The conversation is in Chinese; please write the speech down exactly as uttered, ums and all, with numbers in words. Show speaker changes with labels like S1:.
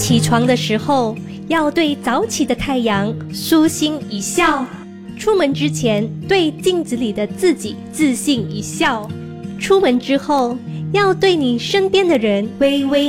S1: 起床的时候要对早起的太阳舒心一笑，出门之前对镜子里的自己自信一笑，出门之后要对你身边的人微微